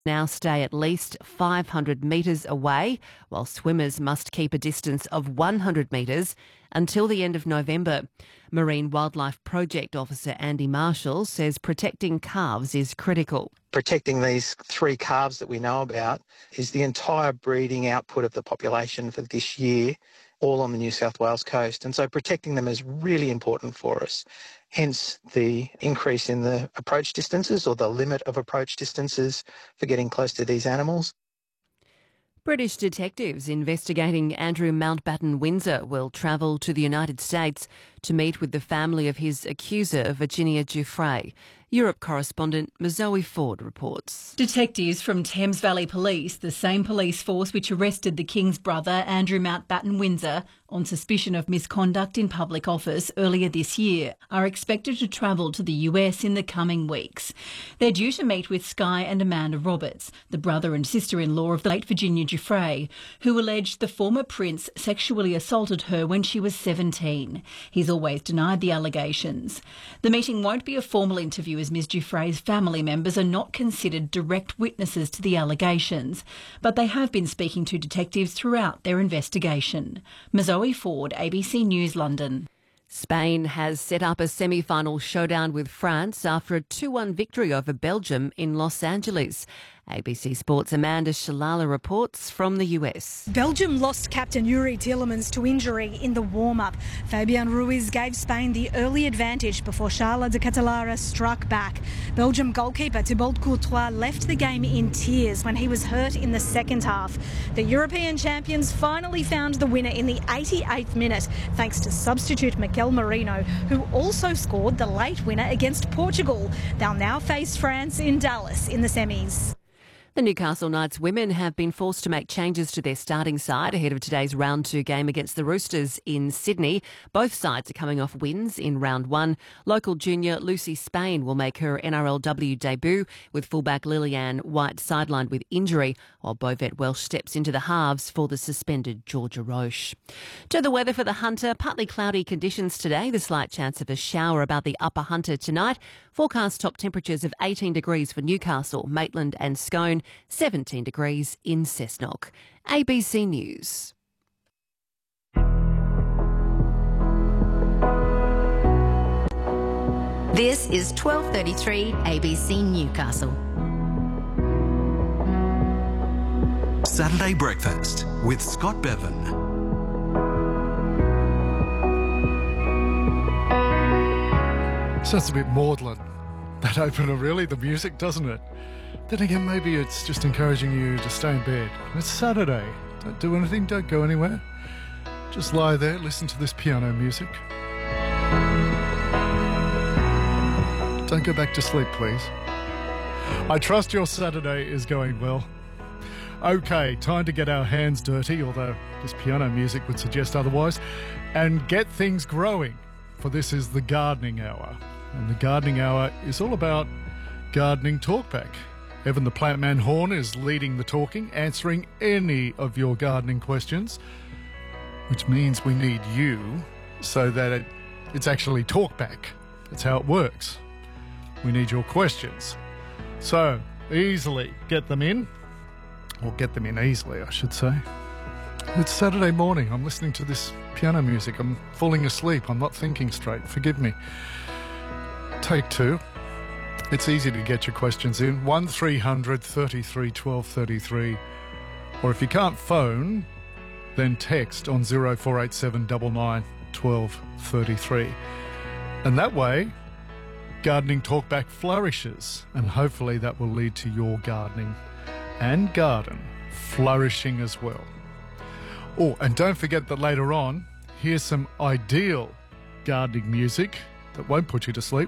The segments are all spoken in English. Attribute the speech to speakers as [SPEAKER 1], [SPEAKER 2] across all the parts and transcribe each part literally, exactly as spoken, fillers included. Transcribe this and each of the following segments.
[SPEAKER 1] Now stay at least five hundred metres away, while swimmers must keep a distance of one hundred metres until the end of November. Marine Wildlife Project Officer Andy Marshall says protecting calves is critical.
[SPEAKER 2] Protecting these three calves that we know about is the entire breeding output of the population for this year, all on the New South Wales coast. And so protecting them is really important for us. Hence the increase in the approach distances, or the limit of approach distances for getting close to these animals.
[SPEAKER 1] British detectives investigating Andrew Mountbatten Windsor will travel to the United States to meet with the family of his accuser, Virginia Giuffre. Europe correspondent Zoe Ford reports.
[SPEAKER 3] Detectives from Thames Valley Police, the same police force which arrested the King's brother, Andrew Mountbatten Windsor, on suspicion of misconduct in public office earlier this year, are expected to travel to the U S in the coming weeks. They're due to meet with Sky and Amanda Roberts, the brother and sister-in-law of the late Virginia Giuffre, who alleged the former prince sexually assaulted her when she was seventeen. He's always denied the allegations. The meeting won't be a formal interview, as Miz Giuffre's family members are not considered direct witnesses to the allegations, but they have been speaking to detectives throughout their investigation. Zoe Ford, A B C News, London.
[SPEAKER 1] Spain has set up a semi-final showdown with France after a two one victory over Belgium in Los Angeles. A B C Sports' Amanda Shalala reports from the U S.
[SPEAKER 4] Belgium lost captain Yuri Tielemans to injury in the warm-up. Fabian Ruiz gave Spain the early advantage before Charles de Catalara struck back. Belgium goalkeeper Thibault Courtois left the game in tears when he was hurt in the second half. The European champions finally found the winner in the eighty-eighth minute, thanks to substitute Mikel Merino, who also scored the late winner against Portugal. They'll now face France in Dallas in the semis.
[SPEAKER 1] The Newcastle Knights women have been forced to make changes to their starting side ahead of today's round two game against the Roosters in Sydney. Both sides are coming off wins in round one. Local junior Lucy Spain will make her N R L W debut, with fullback Lillian White sidelined with injury, while Bovette Welsh steps into the halves for the suspended Georgia Roche. To the weather for the Hunter, partly cloudy conditions today, the slight chance of a shower about the upper Hunter tonight. Forecast top temperatures of eighteen degrees for Newcastle, Maitland and Scone, seventeen degrees in Cessnock. A B C News.
[SPEAKER 5] This is twelve thirty-three A B C Newcastle.
[SPEAKER 6] Saturday Breakfast with Scott Bevan.
[SPEAKER 7] Sounds a bit maudlin, that opener, really, the music, doesn't it? Then again, maybe it's just encouraging you to stay in bed. It's Saturday. Don't do anything, don't go anywhere. Just lie there, listen to this piano music. Don't go back to sleep, please. I trust your Saturday is going well. Okay, time to get our hands dirty, although this piano music would suggest otherwise, and get things growing, for this is the Gardening Hour. And the Gardening Hour is all about gardening talkback. Evan the Plant Man Horn is leading the talking, answering any of your gardening questions, which means we need you so that it, it's actually talkback. That's how it works. We need your questions. So, easily get them in, or get them in easily, I should say. It's Saturday morning. I'm listening to this piano music. I'm falling asleep. I'm not thinking straight. Forgive me. Take two. It's easy to get your questions in. one three hundred thirty-three twelve thirty-three. Or if you can't phone, then text on zero four eight seven nine nine one two three three. And that way, Gardening Talkback flourishes. And hopefully that will lead to your gardening and garden flourishing as well. Oh, and don't forget that later on, here's some ideal gardening music that won't put you to sleep.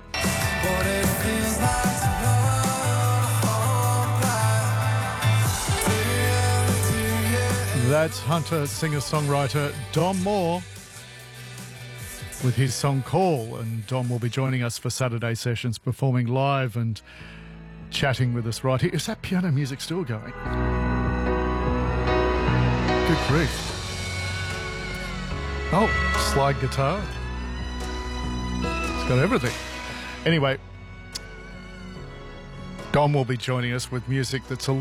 [SPEAKER 7] That's Hunter singer-songwriter Dom Moore with his song Call, and Dom will be joining us for Saturday sessions, performing live and chatting with us right here. Is that piano music still going? Good grief. Oh, slide guitar. It's got everything. Anyway, Dom will be joining us with music that's a